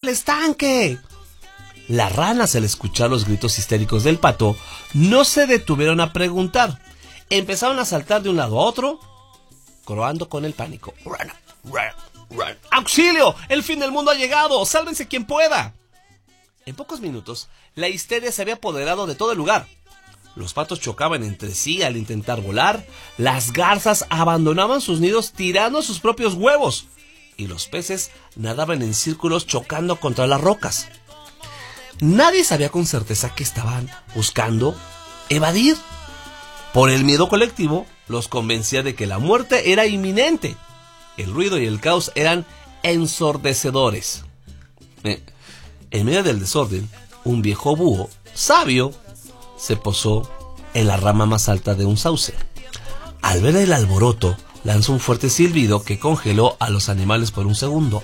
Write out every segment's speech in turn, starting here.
estanque! Las ranas, al escuchar los gritos histéricos del pato, no se detuvieron a preguntar. Empezaron a saltar de un lado a otro, croando con el pánico. ¡Run, run, run! ¡Auxilio! ¡El fin del mundo ha llegado! ¡Sálvense quien pueda! En pocos minutos, la histeria se había apoderado de todo el lugar. Los patos chocaban entre sí al intentar volar, las garzas abandonaban sus nidos tirando sus propios huevos, y los peces nadaban en círculos chocando contra las rocas. Nadie sabía con certeza que estaban buscando evadir. Por el miedo colectivo, los convencía de que la muerte era inminente. El ruido y el caos eran ensordecedores. En medio del desorden, un viejo búho, sabio, se posó en la rama más alta de un sauce. Al ver el alboroto, lanzó un fuerte silbido que congeló a los animales por un segundo.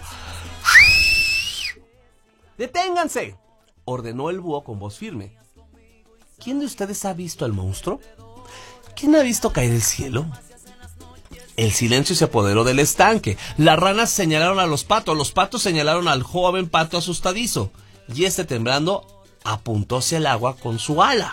¡Deténganse!, ordenó el búho con voz firme. ¿Quién de ustedes ha visto al monstruo? ¿Quién ha visto caer el cielo? El silencio se apoderó del estanque. Las ranas señalaron a los patos señalaron al joven pato asustadizo, y este, temblando, apuntó hacia el agua con su ala.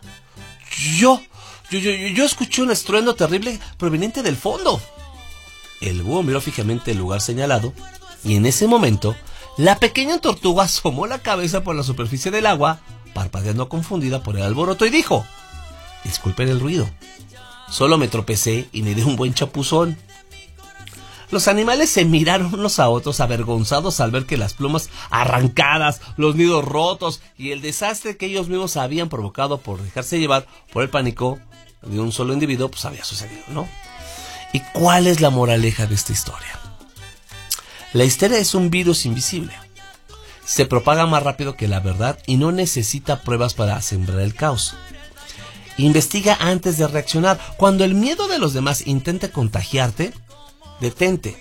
Yo escuché un estruendo terrible proveniente del fondo. El búho miró fijamente el lugar señalado, y en ese momento, la pequeña tortuga asomó la cabeza por la superficie del agua, parpadeando confundida por el alboroto, y dijo: disculpen el ruido, solo me tropecé y me di un buen chapuzón. Los animales se miraron unos a otros avergonzados al ver que las plumas arrancadas, los nidos rotos y el desastre que ellos mismos habían provocado por dejarse llevar por el pánico de un solo individuo, pues había sucedido, ¿no? ¿Y cuál es la moraleja de esta historia? La histeria es un virus invisible. Se propaga más rápido que la verdad y no necesita pruebas para sembrar el caos. Investiga antes de reaccionar. Cuando el miedo de los demás intente contagiarte, detente,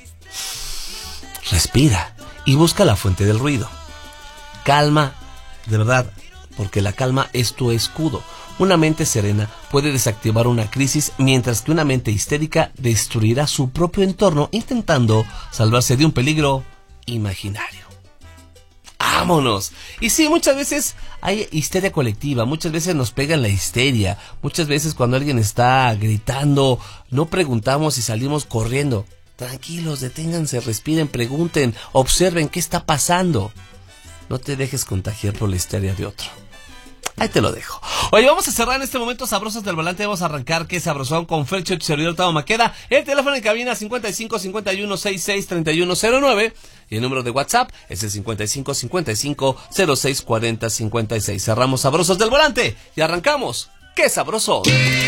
respira y busca la fuente del ruido. Calma, de verdad, porque la calma es tu escudo. Una mente serena puede desactivar una crisis, mientras que una mente histérica destruirá su propio entorno intentando salvarse de un peligro imaginario. ¡Vámonos! Y sí, muchas veces hay histeria colectiva, muchas veces nos pegan la histeria, muchas veces cuando alguien está gritando, no preguntamos y salimos corriendo. Tranquilos, deténganse, respiren, pregunten, observen qué está pasando. No te dejes contagiar por la histeria de otro. Ahí te lo dejo. Oye, vamos a cerrar en este momento Sabrosos del Volante. Vamos a arrancar Qué Sabrosón con Fercho, tu servidor Tavo Maqueda. El teléfono en cabina 55 51 66 31 09. Y el número de WhatsApp es el 55 55 06 40 56. Cerramos Sabrosos del Volante y arrancamos Qué Sabrosón.